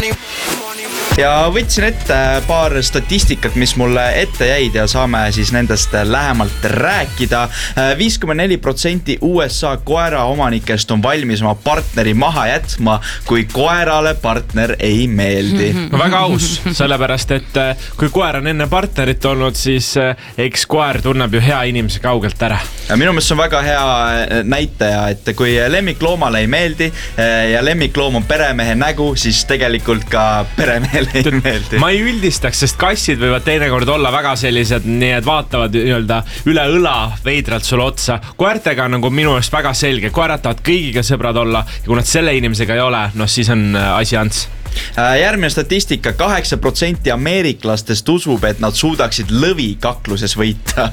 Ja võtsin ette paar statistikat, mis mulle ette jäid ja saame siis nendest lähemalt rääkida. 54% USA koera omanikest on valmis oma partneri maha jätma, kui koerale partner ei meeldi. No väga aus, sellepärast, et kui koer on enne partnerit olnud, siis eks koer tunneb ju hea inimese kaugelt ära. Minu meelest on väga hea näitaja, et kui lemmikloomale ei meeldi ja lemmikloom on peremehe nägu, siis tegelikult ka peremehele ei meeldi. Ma ei üldistaks, sest kassid võivad teinekord olla väga sellised, nii et vaatavad üle õla veidralt sulle otsa. Koertega on nagu minu eest väga selge, koerad tahavad kõigiga sõbrad olla ja kui nad selle inimesega ei ole, no siis on asi ants. Järgmine statistika, 8% ameeriklastest usub, et nad suudaksid lõvi kakluses võita.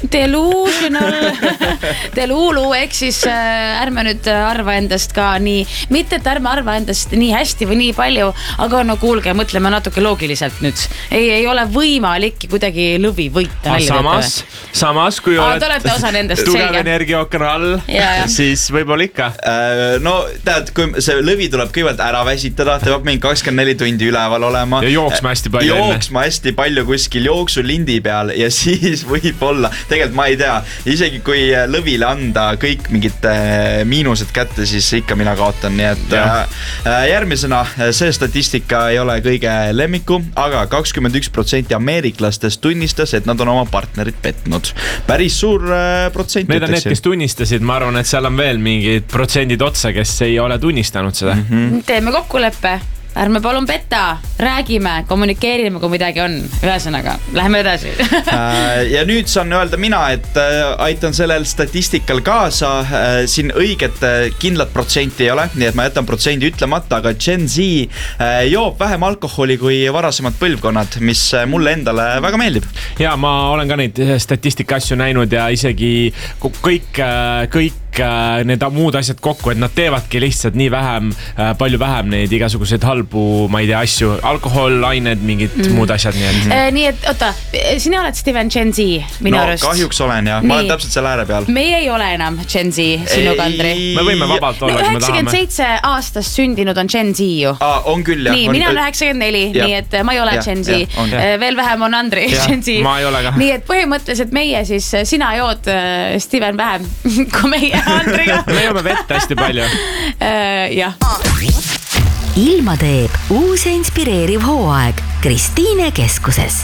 Delulu, ehk siis ärme nüüd arva endast ka nii, mitte et ärme arva endast nii hästi või nii palju, aga no kuulge, mõtleme natuke loogiliselt nüüd. Ei ole võimalik kuidagi lõvi võita. Samas kui olete osa nendest, tugev energiaokan all, siis võib-olla ikka. No tead, kui see lõvi tuleb kõigepealt ära väsitada, ta peab mingi 24 tundi üleval olema. Ja jooksma hästi palju Jooksma hästi palju kuskil jooksu lindi peal ja siis võib olla, tegelikult ma ei tea, isegi kui lõvile anda kõik mingid miinused kätte, siis ikka mina kaotan, nii et järgmisena see statistika ei ole kõige lemmiku, aga 21% ameeriklastest tunnistas, et nad on oma partnerit petnud. Päris suur protsent. Need on need, kes tunnistasid, ma arvan, et seal on veel mingid protsendid otsa, kes ei ole tunnistanud seda. Teeme kokkuleppe. Ärme palun petta, räägime, kommunikeerime, kui midagi on. Ühesõnaga, läheme edasi. Ja nüüd saan öelda mina, et aitan sellel statistikal kaasa. Siin õiget kindlat protsenti ei ole, nii et ma jätan protsendi ütlemata, aga Gen Z joob vähem alkoholi kui varasemad põlvkonnad, mis mulle endale väga meeldib. Ja ma olen ka neid statistika asju näinud ja isegi kõik need muud asjad kokku, et nad teevadki lihtsalt nii palju vähem neid igasuguseid halbu, ma ei tea, asju, alkohol, ained, mingid muud asjad. Nii et, oota, sina oled Steven Gen Z minu arust. Kahjuks olen, jah. Ma olen täpselt selle ääre peal. Meie ei ole enam Gen Z, sinu Kandri. Me võime vabalt olla, kui me tahame. 97 aastast sündinud on Gen Z ju. On küll, jah. Nii, mina olen 94, nii et ma ei ole Gen Z. Veel vähem on Andri Gen Z. Ma ei ole ka. Nii et põhimõtteliselt meie siis, sina jood Steven vähem kui meie Andriga. Me joome vette hästi palju. Jah. Ilma teeb uus ja inspireeriv hooaeg Kristiine keskuses.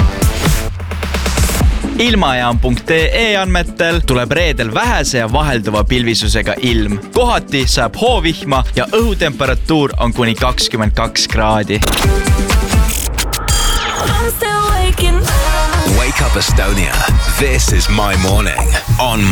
Ilmajaam.ee andmetel tuleb reedel vähese ja vahelduva pilvisusega ilm. Kohati saab hoovihma ja õhutemperatuur on kuni 22 kraadi. Wake up Estonia. This is my morning on